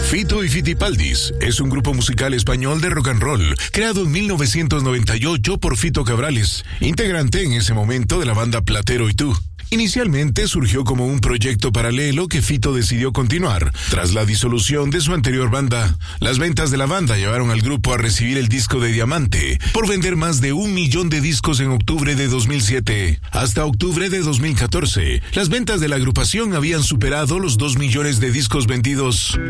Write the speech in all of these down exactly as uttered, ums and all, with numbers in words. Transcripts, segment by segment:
Fito y Fitipaldis es un grupo musical español de rock and roll, creado en mil novecientos noventa y ocho por Fito Cabrales, integrante en ese momento de la banda Platero y Tú. Inicialmente surgió como un proyecto paralelo que Fito decidió continuar tras la disolución de su anterior banda. Las ventas de la banda llevaron al grupo a recibir el disco de diamante por vender más de un millón de discos en octubre de dos mil siete. Hasta octubre de dos mil catorce, las ventas de la agrupación habían superado los dos millones de discos vendidos.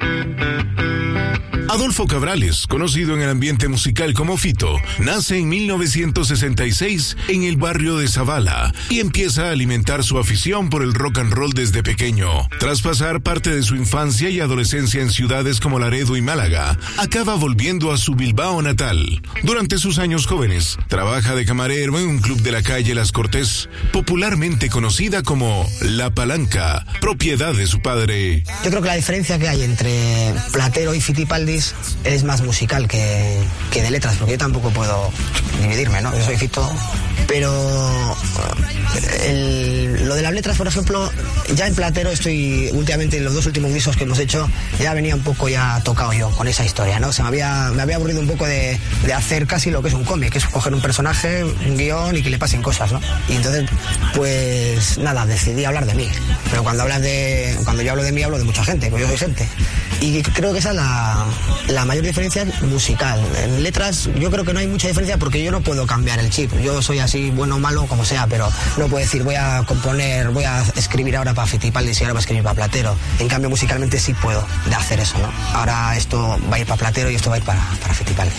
Adolfo Cabrales, conocido en el ambiente musical como Fito, nace en mil novecientos sesenta y seis en el barrio de Zavala y empieza a alimentar su afición por el rock and roll desde pequeño. Tras pasar parte de su infancia y adolescencia en ciudades como Laredo y Málaga, acaba volviendo a su Bilbao natal. Durante sus años jóvenes, trabaja de camarero en un club de la calle Las Cortés, popularmente conocida como La Palanca, propiedad de su padre. Yo creo que la diferencia que hay entre Platero y Fitipaldis es más musical que, que de letras, porque yo tampoco puedo dividirme, ¿no? Yo soy Fito, pero el, lo de las letras, por ejemplo, ya en Platero estoy, últimamente en los dos últimos discos que hemos hecho, ya venía un poco ya tocado yo con esa historia, ¿no? O sea, me había, me había aburrido un poco de, de hacer casi lo que es un cómic, que es coger un personaje, un guión y que le pasen cosas, ¿no? Y entonces, pues nada, decidí hablar de mí. Pero cuando hablas de, cuando yo hablo de mí, hablo de mucha gente, porque yo soy gente. Y creo que esa es la, la mayor diferencia musical. En letras yo creo que no hay mucha diferencia porque yo no puedo cambiar el chip. Yo soy así, bueno o malo, como sea, pero no puedo decir voy a componer, voy a escribir ahora para Fitipaldis y ahora voy a escribir para Platero. En cambio, musicalmente sí puedo de hacer eso, ¿no? Ahora esto va a ir para Platero y esto va a ir para, para Fitipaldis.